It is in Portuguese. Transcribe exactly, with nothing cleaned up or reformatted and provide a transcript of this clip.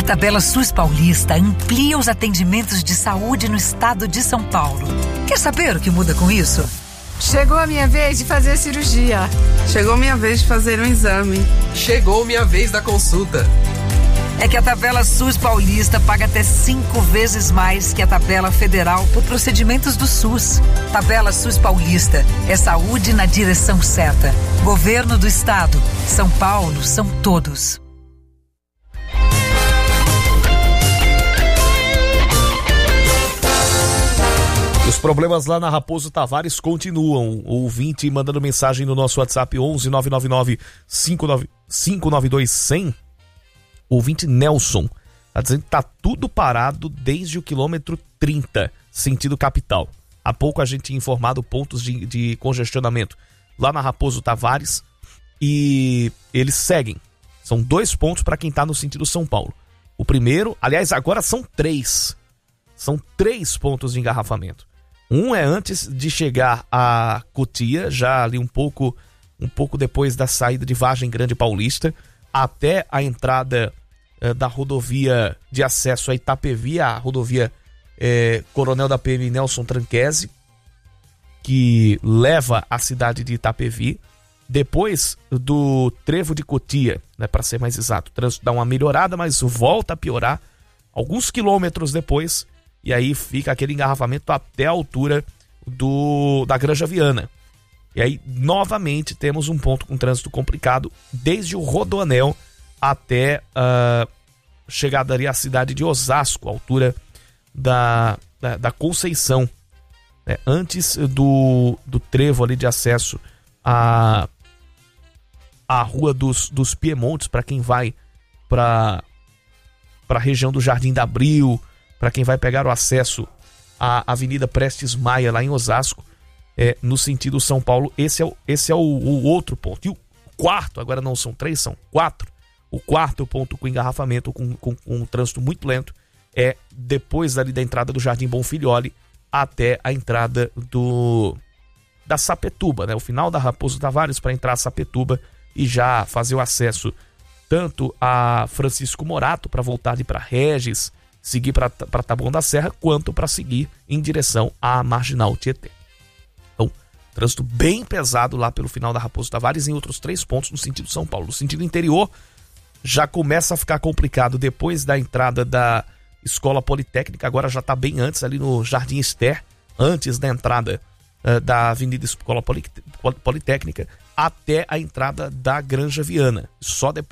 A tabela SUS paulista amplia os atendimentos de saúde no estado de São Paulo. Quer saber o que muda com isso? Chegou a minha vez de fazer a cirurgia. Chegou minha vez de fazer um exame. Chegou minha vez da consulta. É que a tabela SUS paulista paga até cinco vezes mais que a tabela federal por procedimentos do SUS. Tabela SUS paulista é saúde na direção certa. Governo do Estado. São Paulo são todos. Os problemas lá na Raposo Tavares continuam. O ouvinte mandando mensagem no nosso WhatsApp onze nove nove nove cinco nove dois zero zero. O ouvinte Nelson está dizendo que tá tudo parado desde o quilômetro trinta, sentido capital. Há pouco a gente tinha informado pontos de, de congestionamento lá na Raposo Tavares e eles seguem. São dois pontos para quem está no sentido São Paulo. O primeiro, aliás, agora são três. São três pontos de engarrafamento. Um é antes de chegar a Cotia, já ali um pouco, um pouco depois da saída de Vargem Grande Paulista, até a entrada eh, da rodovia de acesso a Itapevi, a rodovia eh, Coronel da P M Nelson Tranquese, que leva à cidade de Itapevi. Depois do trevo de Cotia, né, para ser mais exato, o trânsito dá uma melhorada, mas volta a piorar alguns quilômetros depois. E aí fica aquele engarrafamento até a altura do, da Granja Viana. E aí, novamente, temos um ponto com trânsito complicado, desde o Rodoanel até a uh, chegada ali à cidade de Osasco, a altura da, da, da Conceição. Né? Antes do, do trevo ali de acesso à, à Rua dos, dos Piemontes, para quem vai para a região do Jardim da Abril, para quem vai pegar o acesso à Avenida Prestes Maia, lá em Osasco, é, no sentido São Paulo, esse é, o, esse é o, o outro ponto. E o quarto, agora não são três, são quatro. O quarto ponto com engarrafamento, com, com, com um trânsito muito lento, é depois ali da entrada do Jardim Bonfilholi até a entrada do da Sapetúba, né? O final da Raposo Tavares para entrar a Sapetúba e já fazer o acesso tanto a Francisco Morato para voltar ali para Regis, seguir para Taboão da Serra, quanto para seguir em direção à Marginal Tietê. Então, trânsito bem pesado lá pelo final da Raposo Tavares em outros três pontos no sentido São Paulo. No sentido interior, já começa a ficar complicado depois da entrada da Escola Politécnica, agora já está bem antes, ali no Jardim Ester, antes da entrada uh, da Avenida Escola Politécnica, até a entrada da Granja Viana. Só depois